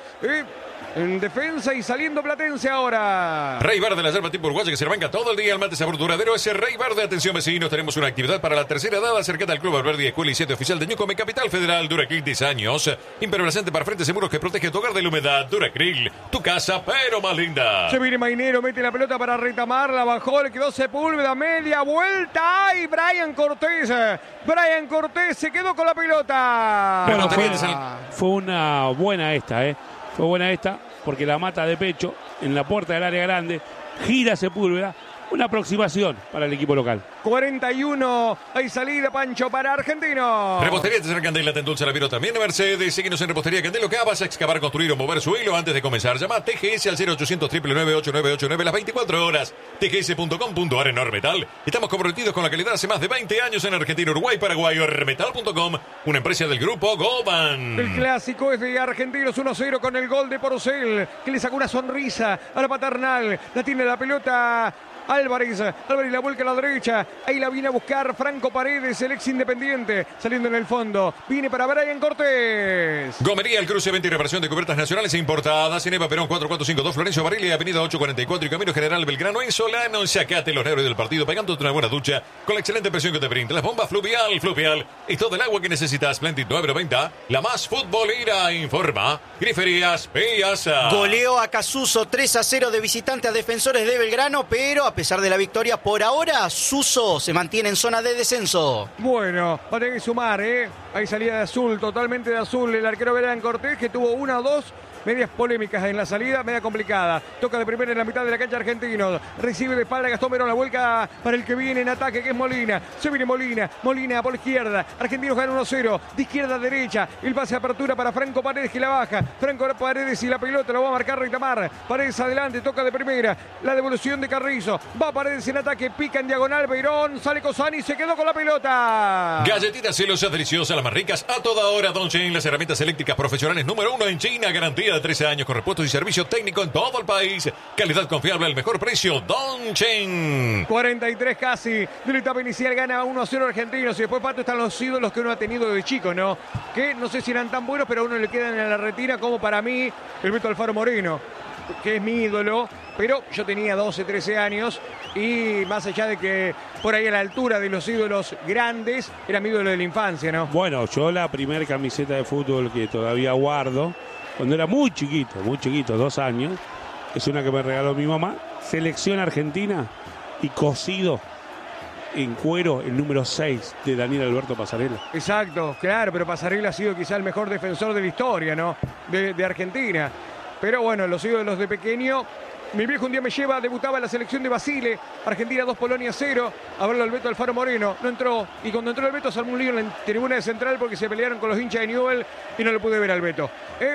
En defensa y saliendo Platense ahora. Rey Verde, la yerba tipo uruguaya que se rebanca todo el día. El mate sabor duradero. Ese Rey Verde. Atención, vecinos. Tenemos una actividad para la tercera edad. Acercate al Club Alberdi, escuela y sitio oficial de Ñucome, Capital Federal. Duracril 10 años. Impermeabilizante para frentes seguros que protege tu hogar de la humedad. Duracril, tu casa, pero más linda. Se viene Mainero, mete la pelota para retamar. La bajó, le quedó Sepúlveda. Media vuelta. ¡Ay! Brian Cortés. Brian Cortés se quedó con la pelota. Bueno, fue una buena esta, Fue buena esta, porque la mata de pecho en la puerta del área grande, gira Sepúlveda, una aproximación para el equipo local. 41, hay salida, Pancho, para Argentino. Repostería Tercer Candela te endulza la vida también. Mercedes, síguenos en Repostería Candela. ¿Qué vas a excavar, construir o mover su hilo antes de comenzar? Llama a TGS al 0800 999 las 24 horas. tgs.com.ar en Ormetal. Estamos comprometidos con la calidad hace más de 20 años en Argentina, Uruguay, Paraguay. Ormetal.com, una empresa del grupo Goban. El clásico es de Argentinos 1-0 con el gol de Porcel, que le sacó una sonrisa a la paternal. La tiene la pelota Álvarez la vuelca a la derecha, ahí la viene a buscar Franco Paredes, el ex Independiente, saliendo en el fondo, viene para Brian Cortés. Gomería El Cruce, venta y reparación de cubiertas nacionales e importadas, en Eva Perón 4452, Florencio Barrilli, avenida 844 y Camino General Belgrano, en Solano. Sacate los nervios del partido pegándote una buena ducha con la excelente presión que te brinda las bombas Fluvial es todo el agua que necesitas. Splendid 990, la más futbolera, informa Griferías Piazza. Goleó a Casuso 3-0 de visitante a Defensores de Belgrano, pero a pesar de la victoria, por ahora, Suso se mantiene en zona de descenso. Bueno, va a tener que sumar, Hay salida de azul, totalmente de azul. El arquero Brian Cortés, que tuvo 1 o 2 medias polémicas en la salida, media complicada. Toca de primera en la mitad de la cancha Argentino. Recibe de espalda Gastón Verón, la vuelca para el que viene en ataque, que es Molina. Se viene Molina por la izquierda. Argentinos gana 1-0. De izquierda a derecha. El pase de apertura para Franco Paredes, que la baja. Franco Paredes y la pelota la va a marcar Reitamar. Paredes adelante, toca de primera. La devolución de Carrizo. Va Paredes en ataque, pica en diagonal. Beirón, sale Cosani, se quedó con la pelota. Galletitas celosas deliciosas, las más ricas a toda hora. Don Chen, las herramientas eléctricas profesionales número 1 en China. Garantía de 13 años con repuestos y servicio técnico en todo el país. Calidad confiable al mejor precio. Don Chen. 43 casi de la etapa inicial, gana 1-0 Argentinos. Y después, Pato, están los ídolos que uno ha tenido de chico, ¿no? Que no sé si eran tan buenos, pero a uno le quedan en la retina, como para mí el Beto Alfaro Moreno, que es mi ídolo. Pero yo tenía 12, 13 años y más allá de que por ahí a la altura de los ídolos grandes, era mi ídolo de la infancia, ¿no? Bueno, yo la primera camiseta de fútbol que todavía guardo, cuando era muy chiquito, 2 años, es una que me regaló mi mamá, Selección Argentina, y cosido en cuero el número 6 de Daniel Alberto Pasarela. Exacto, claro, pero Pasarela ha sido quizá el mejor defensor de la historia, ¿no? De Argentina. Pero bueno, los ídolos de pequeño. Mi viejo un día me lleva, debutaba en la selección de Basile, Argentina 2, Polonia 0, a verlo al Beto Alfaro Moreno, no entró, y cuando entró el Beto se armó un lío en la tribuna de Central porque se pelearon con los hinchas de Newell y no lo pude ver al Beto.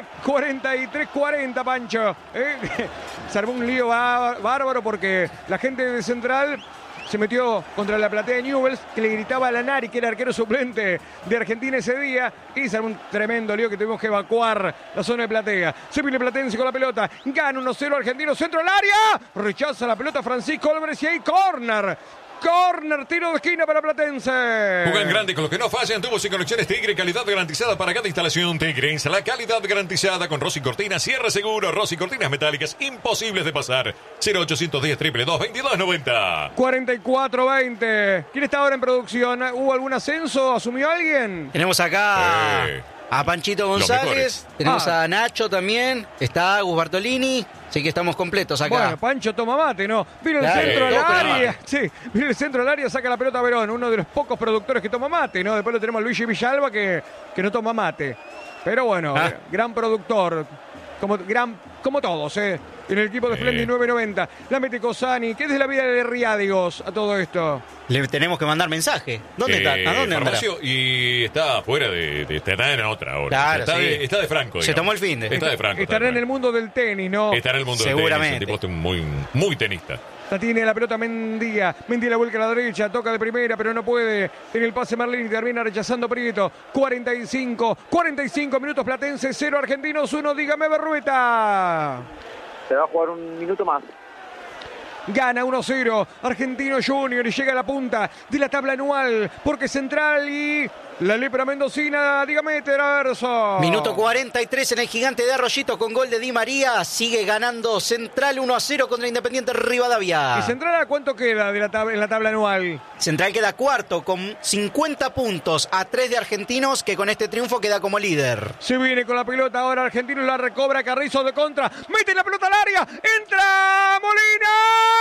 43-40, Pancho. Se armó un lío bárbaro porque la gente de Central se metió contra la platea de Newell's, que le gritaba a Lanari, que era arquero suplente de Argentina ese día, y se armó un tremendo lío que tuvimos que evacuar la zona de platea. Se viene Platense con la pelota, gana 1-0 Argentino, centro al área, rechaza la pelota Francisco Álvarez y ahí córner. Corner, tiro de esquina para Platense. Juegan grande con lo que no fallan. Tubos y conexiones Tigre, calidad garantizada para cada instalación. Tigre, la calidad garantizada con Rossi Cortinas, cierre seguro, Rossi Cortinas metálicas, imposibles de pasar. 0810 222 2290. 44-20. ¿Quién está ahora en producción? ¿Hubo algún ascenso? ¿Asumió alguien? Tenemos acá a Panchito González, tenemos a Nacho también, está Agus Bartolini. Así que estamos completos acá. Bueno, Pancho toma mate, ¿no? Vino el centro al área. Sí, vino el centro al área, saca la pelota a Verón, uno de los pocos productores que toma mate, ¿no? Después lo tenemos a Luigi Villalba que no toma mate. Pero bueno, gran productor, como todos, en el equipo de Splendid 990. La mete Cosani. ¿Qué es de la vida de Riádigos a todo esto? Le tenemos que mandar mensaje. ¿Dónde está? ¿A dónde anda? Y está afuera está en otra hora. Claro, está de Franco. Digamos. Se tomó el fin de. Está de Franco. Estará en el mundo del tenis, ¿no? Está en el mundo del tenis. Seguramente. Un tipo muy tenista. La tiene la pelota Mendía. Mendía la vuelca a la derecha, toca de primera, pero no puede. En el pase Marlini termina rechazando Prieto. 45 minutos Platense, 0 Argentinos, 1. Dígame, Berrueta. Se va a jugar un minuto más. Gana 1-0 Argentino Junior y llega a la punta de la tabla anual porque Central y la lepra mendocina, dígame, Teraverso. Minuto 43 en el Gigante de Arroyito con gol de Di María. Sigue ganando Central 1-0 contra Independiente Rivadavia. ¿Y Central a cuánto queda en la tabla anual? Central queda cuarto con 50 puntos a 3 de Argentinos, que con este triunfo queda como líder. Se viene con la pelota ahora Argentino, la recobra Carrizo de contra. Mete la pelota al área. Entra Molina.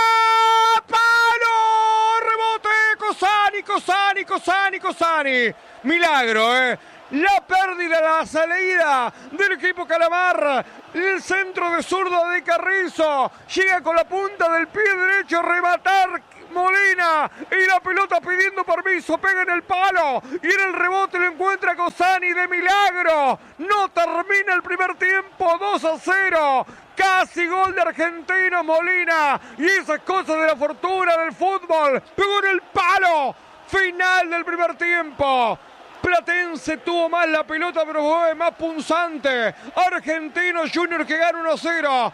¡Palo! Rebote. Cosani. Milagro, La pérdida, la salida del equipo Calamar. El centro de zurdo de Carrizo. Llega con la punta del pie derecho a rematar Molina. Y la pelota pidiendo permiso. Pega en el palo. Y en el rebote lo encuentra Cosani de milagro. No termina el primer tiempo. 2-0. Casi gol de Argentino Molina. Y esas cosas de la fortuna del fútbol. Pegó en el palo. Final del primer tiempo. Platense tuvo más la pelota, pero fue más punzante. Argentino Junior que gana 1-0.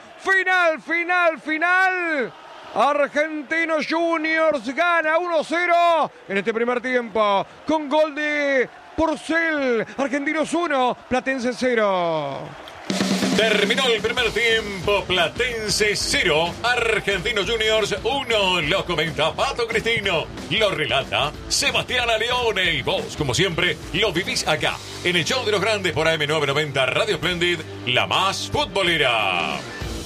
Final. Argentino Juniors gana 1-0 en este primer tiempo. Con gol de Porcel. Argentinos 1, Platense 0. Terminó el primer tiempo, Platense 0, Argentino Juniors 1. Lo comenta Pato Cristino, lo relata Sebastián Leone y vos, como siempre, lo vivís acá, en el show de los grandes por AM990 Radio Splendid, la más futbolera.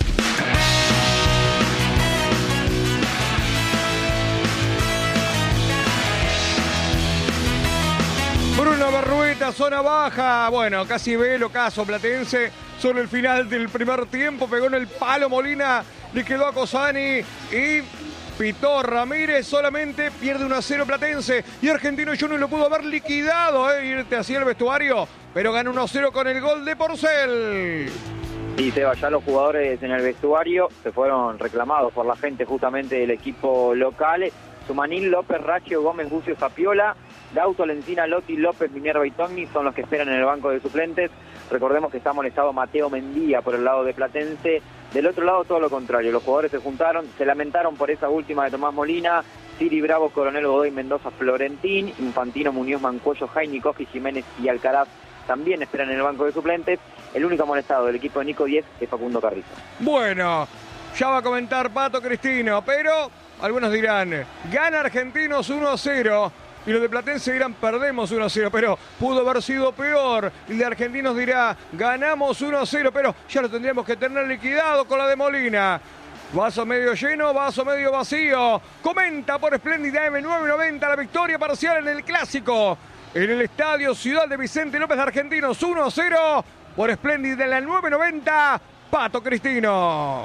Bruno Berrueta, zona baja. Bueno, casi ve el ocaso Platense. Solo el final del primer tiempo. Pegó en el palo Molina. Le quedó a Cosani. Y pitó Ramírez. Solamente pierde 1-0 Platense. Y Argentino Junior lo pudo haber liquidado. Irte hacia el vestuario. Pero gana 1-0 con el gol de Porcel. Y Seba, ya los jugadores en el vestuario se fueron reclamados por la gente justamente del equipo local. Sumanín, López, Raccio, Gómez, Bucio, Zapiola, Gauto, Lencina, Lotti, López, Minerva y Togni son los que esperan en el banco de suplentes. Recordemos que está molestado Mateo Mendía por el lado de Platense. Del otro lado todo lo contrario, los jugadores se juntaron, se lamentaron por esa última de Tomás Molina, Siri Bravo, Coronel Godoy, Mendoza, Florentín, Infantino, Muñoz, Mancuello, Jaime, Coji, Jiménez y Alcaraz también esperan en el banco de suplentes. El único molestado del equipo de Nico 10 es Facundo Carrizo. Bueno, ya va a comentar Pato Cristino, pero algunos dirán, gana Argentinos 1-0. Y los de Platense dirán, perdemos 1-0, pero pudo haber sido peor. Y de Argentinos dirá, ganamos 1-0, pero ya lo tendríamos que tener liquidado con la de Molina. Vaso medio lleno, vaso medio vacío. Comenta por Espléndida M990 la victoria parcial en el Clásico. En el estadio Ciudad de Vicente López de Argentinos 1-0 por Espléndida en la 990, Pato Cristino.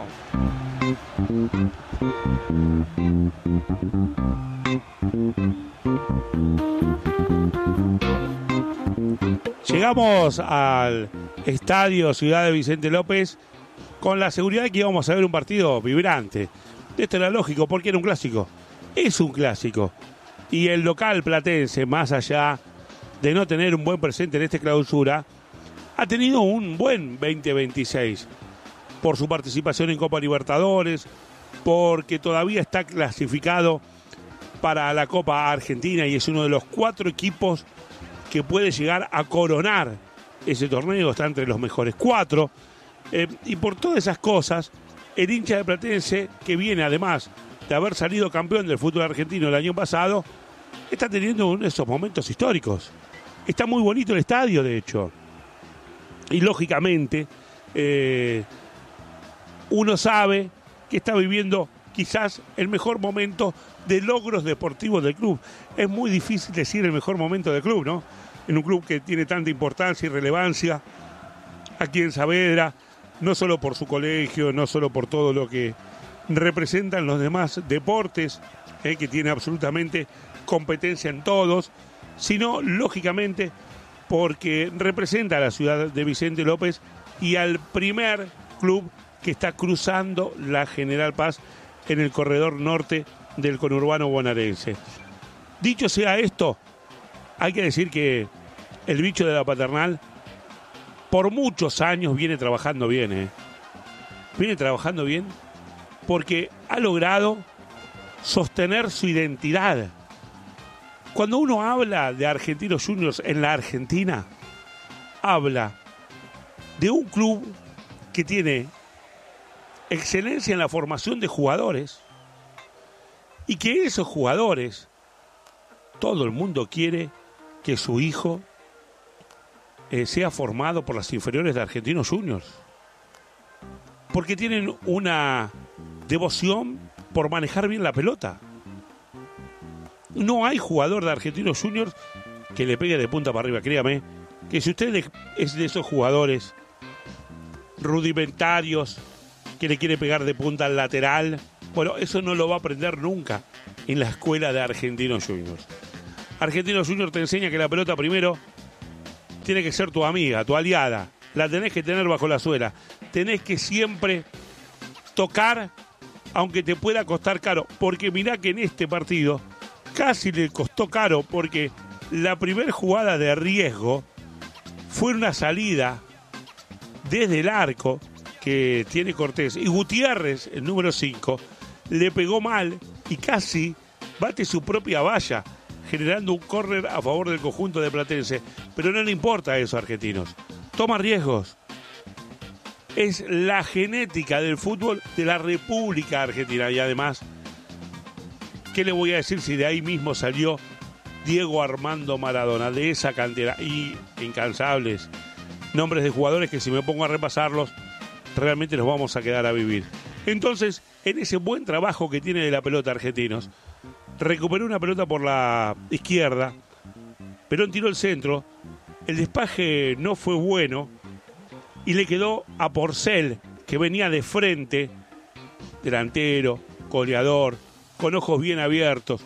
Llegamos al estadio Ciudad de Vicente López con la seguridad de que íbamos a ver un partido vibrante. Esto era lógico porque era un clásico. Es un clásico. Y el local platense, más allá de no tener un buen presente en esta clausura, ha tenido un buen 2026 por su participación en Copa Libertadores, porque todavía está clasificado para la Copa Argentina y es uno de los 4 equipos que puede llegar a coronar ese torneo, está entre los mejores 4, y por todas esas cosas, el hincha de Platense, que viene además de haber salido campeón del fútbol argentino el año pasado, está teniendo uno de esos momentos históricos. Está muy bonito el estadio, de hecho, y lógicamente uno sabe que está viviendo quizás el mejor momento de logros deportivos del club. Es muy difícil decir el mejor momento del club, ¿no? En un club que tiene tanta importancia y relevancia aquí en Saavedra, no solo por su colegio, no solo por todo lo que representan los demás deportes, que tiene absolutamente competencia en todos, sino lógicamente porque representa a la ciudad de Vicente López y al primer club que está cruzando la General Paz en el corredor norte del conurbano bonaerense. Dicho sea esto, hay que decir que el bicho de la Paternal por muchos años viene trabajando bien, Viene trabajando bien porque ha logrado sostener su identidad. Cuando uno habla de Argentinos Juniors en la Argentina, habla de un club que tiene excelencia en la formación de jugadores y que esos jugadores, todo el mundo quiere que su hijo sea formado por las inferiores de Argentinos Juniors, porque tienen una devoción por manejar bien la pelota. No hay jugador de Argentinos Juniors que le pegue de punta para arriba. Créame que si usted es de esos jugadores rudimentarios que le quiere pegar de punta al lateral, bueno, eso no lo va a aprender nunca en la escuela de Argentinos Juniors. Argentinos Juniors te enseña que la pelota primero tiene que ser tu amiga, tu aliada. La tenés que tener bajo la suela. Tenés que siempre tocar, aunque te pueda costar caro. Porque mirá que en este partido casi le costó caro, porque la primera jugada de riesgo fue una salida desde el arco que tiene Cortés. Y Gutiérrez, el número 5, le pegó mal y casi bate su propia valla, generando un córner a favor del conjunto de Platense. Pero no le importa eso a Argentinos. Toma riesgos. Es la genética del fútbol de la República Argentina. Y además, ¿qué le voy a decir si de ahí mismo salió Diego Armando Maradona, de esa cantera? Y incansables nombres de jugadores que si me pongo a repasarlos, realmente nos vamos a quedar a vivir. Entonces, en ese buen trabajo que tiene de la pelota Argentinos, recuperó una pelota por la izquierda, Perón tiró el centro, el despaje no fue bueno y le quedó a Porcel, que venía de frente, delantero, goleador, con ojos bien abiertos.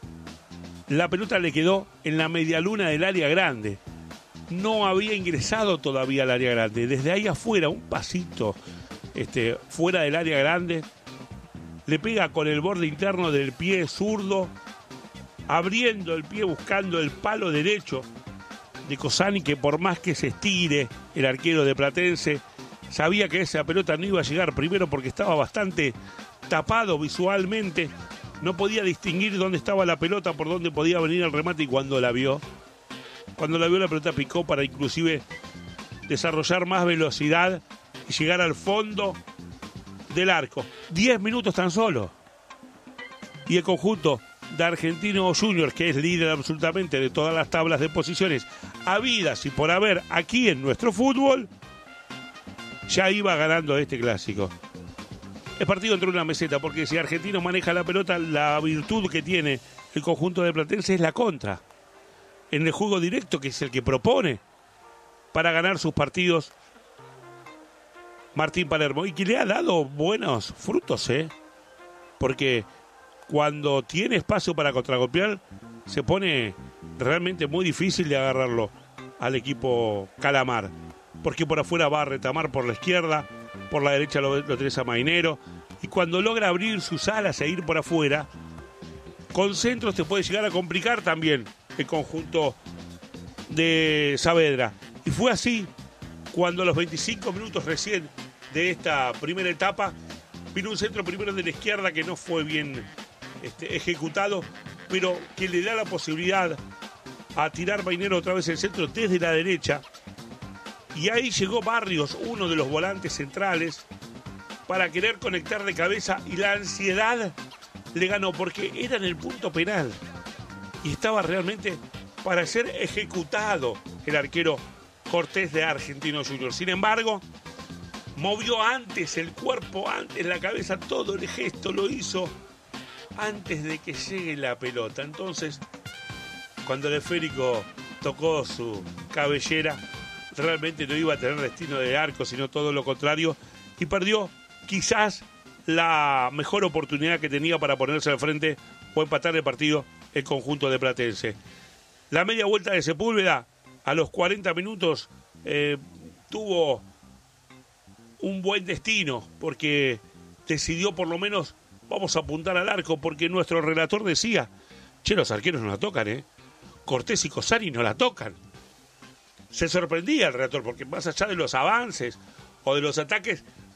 La pelota le quedó en la medialuna del área grande. No había ingresado todavía al área grande. Desde ahí afuera, un pasito fuera del área grande, le pega con el borde interno del pie zurdo, abriendo el pie buscando el palo derecho de Cosani, que por más que se estire el arquero de Platense, sabía que esa pelota no iba a llegar, primero porque estaba bastante tapado visualmente, no podía distinguir dónde estaba la pelota, por dónde podía venir el remate, y cuando la vio la pelota picó para inclusive desarrollar más velocidad y llegar al fondo del arco. 10 minutos tan solo. Y el conjunto de Argentinos Juniors, que es líder absolutamente de todas las tablas de posiciones habidas y por haber aquí en nuestro fútbol, ya iba ganando este clásico. Es partido entre una meseta, porque si Argentinos maneja la pelota, la virtud que tiene el conjunto de Platense es la contra. En el juego directo, que es el que propone para ganar sus partidos Martín Palermo, y que le ha dado buenos frutos, porque cuando tiene espacio para contragolpear, se pone realmente muy difícil de agarrarlo al equipo Calamar, porque por afuera va a retamar por la izquierda, por la derecha lo tenés a Mainero, y cuando logra abrir sus alas e ir por afuera, con centros te puede llegar a complicar también el conjunto de Saavedra. Y fue así cuando a los 25 minutos recién de esta primera etapa vino un centro primero de la izquierda que no fue bien ejecutado, pero que le da la posibilidad a tirar Mainero otra vez el centro desde la derecha, y ahí llegó Barrios, uno de los volantes centrales, para querer conectar de cabeza, y la ansiedad le ganó porque era en el punto penal y estaba realmente para ser ejecutado el arquero Cortés de Argentinos Juniors. Sin embargo, movió antes el cuerpo, antes la cabeza, todo el gesto lo hizo antes de que llegue la pelota. Entonces, cuando el esférico tocó su cabellera, realmente no iba a tener destino de arco, sino todo lo contrario, y perdió quizás la mejor oportunidad que tenía para ponerse al frente o empatar el partido el conjunto de Platense. La media vuelta de Sepúlveda a los 40 minutos tuvo un buen destino, porque decidió por lo menos vamos a apuntar al arco, porque nuestro relator decía, che, los arqueros no la tocan, Cortés y Cosani no la tocan. Se sorprendía el relator, porque más allá de los avances o de los ataques,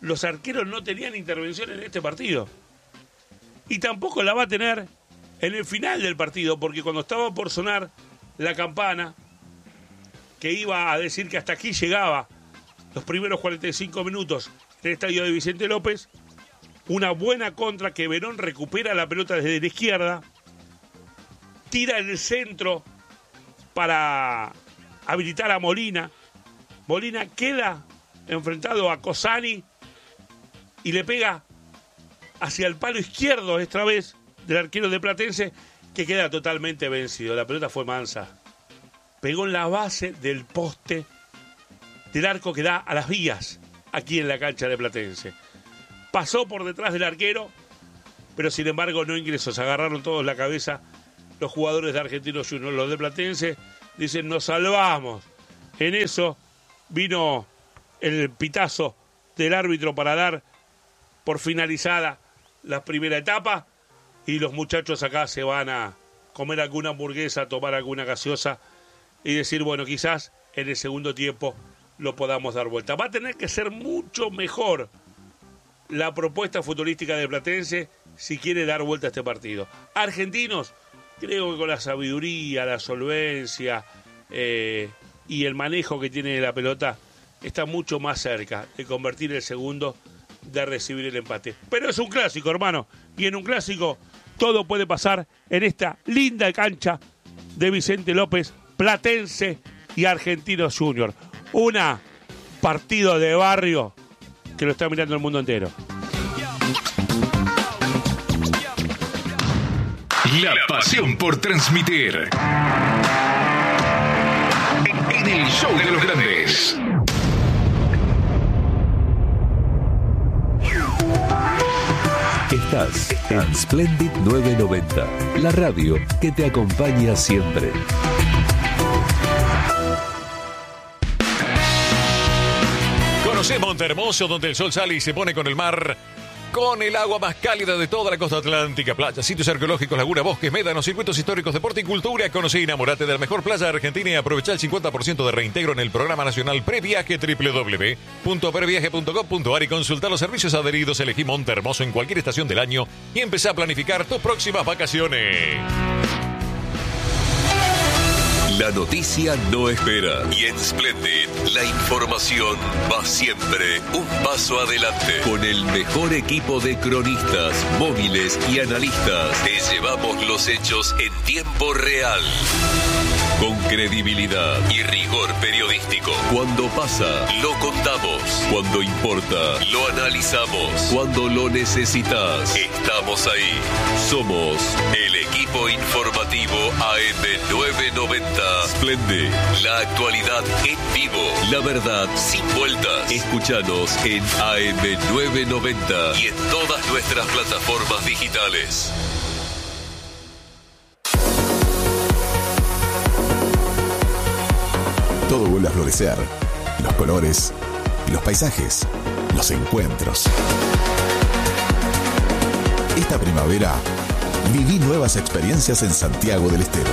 los arqueros no tenían intervención en este partido. Y tampoco la va a tener en el final del partido, porque cuando estaba por sonar la campana, que iba a decir que hasta aquí llegaba los primeros 45 minutos en el estadio de Vicente López, una buena contra que Verón recupera la pelota desde la izquierda, tira en el centro para habilitar a Molina. Molina queda enfrentado a Cosani y le pega hacia el palo izquierdo esta vez del arquero de Platense, que queda totalmente vencido. La pelota fue mansa. Pegó en la base del poste del arco que da a las vías aquí en la cancha de Platense. Pasó por detrás del arquero, pero sin embargo no ingresó. Se agarraron todos la cabeza los jugadores de Argentinos Juniors. Los de Platense dicen, nos salvamos. En eso vino el pitazo del árbitro para dar por finalizada la primera etapa, y los muchachos acá se van a comer alguna hamburguesa, tomar alguna gaseosa y decir, bueno, quizás en el segundo tiempo lo podamos dar vuelta. Va a tener que ser mucho mejor la propuesta futbolística de Platense si quiere dar vuelta a este partido. Argentinos, creo que con la sabiduría, la solvencia y el manejo que tiene de la pelota, está mucho más cerca de convertir el segundo, de recibir el empate. Pero es un clásico, hermano, y en un clásico todo puede pasar en esta linda cancha de Vicente López, Platense y Argentinos Juniors. Una partido de barrio que lo está mirando el mundo entero. La pasión por transmitir. En el show de los grandes. Estás en Splendid 990, la radio que te acompaña siempre. Conoce Montehermoso, donde el sol sale y se pone con el mar, con el agua más cálida de toda la costa atlántica. Playas, sitios arqueológicos, laguna, bosques, médanos, circuitos históricos, deporte y cultura. Conoce y enamorate de la mejor playa de Argentina y aprovecha el 50% de reintegro en el programa nacional Previaje, www.previaje.com.ar, y consulta los servicios adheridos. Elegí Montehermoso en cualquier estación del año y empezá a planificar tus próximas vacaciones. La noticia no espera, y en Splendid la información va siempre un paso adelante. Con el mejor equipo de cronistas, móviles y analistas, te llevamos los hechos en tiempo real. Con credibilidad y rigor periodístico. Cuando pasa, lo contamos. Cuando importa, lo analizamos. Cuando lo necesitas, estamos ahí. Somos el equipo informativo AM990. Splendid, la actualidad en vivo. La verdad sin vueltas. Escúchanos en AM990 y en todas nuestras plataformas digitales. Todo vuelve a florecer. Los colores, los paisajes, los encuentros. Esta primavera, viví nuevas experiencias en Santiago del Estero.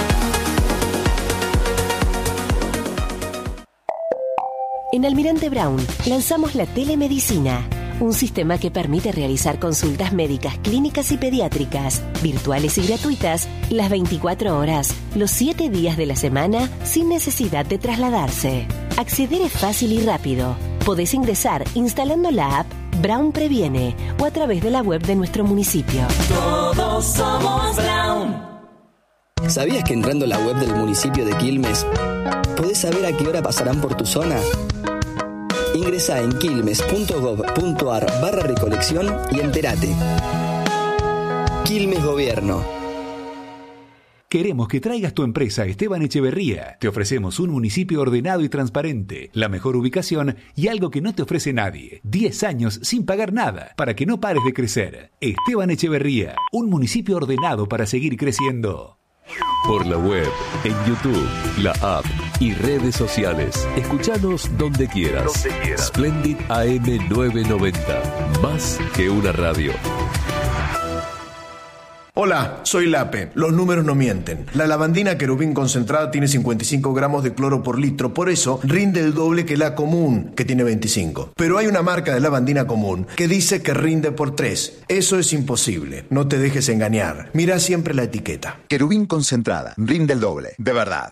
En Almirante Brown lanzamos la telemedicina, un sistema que permite realizar consultas médicas, clínicas y pediátricas, virtuales y gratuitas, las 24 horas, los 7 días de la semana, sin necesidad de trasladarse. Acceder es fácil y rápido. Podés ingresar instalando la app Brown Previene o a través de la web de nuestro municipio. Todos somos Brown. ¿Sabías que entrando a la web del municipio de Quilmes podés saber a qué hora pasarán por tu zona? Ingresá en quilmes.gov.ar/recolección y entérate. Quilmes Gobierno. Queremos que traigas tu empresa a Esteban Echeverría. Te ofrecemos un municipio ordenado y transparente, la mejor ubicación y algo que no te ofrece nadie. 10 años sin pagar nada, para que no pares de crecer. Esteban Echeverría, un municipio ordenado para seguir creciendo. Por la web, en YouTube, la app y redes sociales. Escuchanos donde quieras. Splendid AM990. Más que una radio. Hola, soy Lape. Los números no mienten. La lavandina Querubín concentrada tiene 55 gramos de cloro por litro, por eso rinde el doble que la común, que tiene 25. Pero hay una marca de lavandina común que dice que rinde por 3. Eso es imposible. No te dejes engañar. Mira siempre la etiqueta. Querubín concentrada. Rinde el doble. De verdad.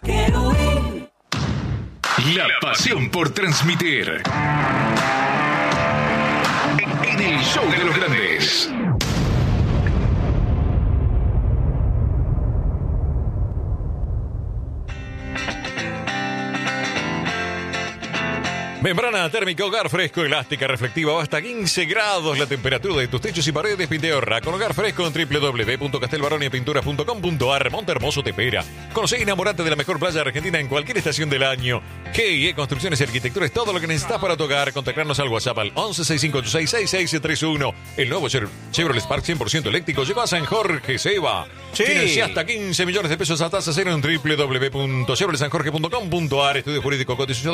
La pasión por transmitir. En el show de los grandes. Membrana térmica Hogar Fresco, elástica, reflectiva, hasta 15 grados la temperatura de tus techos y paredes. Pinteorra con Hogar Fresco en www.castelbaroniapinturas.com.ar. Montehermoso te espera. Conoce y enamorate de la mejor playa argentina en cualquier estación del año. G&E Construcciones y Arquitectura es todo lo que necesitas para tu hogar. Contactarnos al WhatsApp al 1165866631. El nuevo Chevrolet Spark 100% eléctrico llegó a San Jorge, Seba. Sí. Financia hasta 15 millones de pesos a tasa cero en www.chevroletsanjorge.com.ar. Estudio Jurídico Cotizado